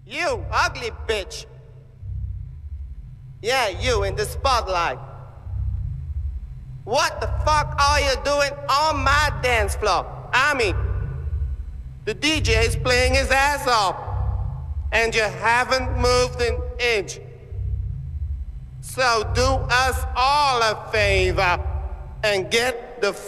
You ugly bitch. Yeah, you in the spotlight. What the fuck are you doing on my dance floor? I mean, the DJ's playing his ass off, and you haven't moved an inch. So do us all a favor and get the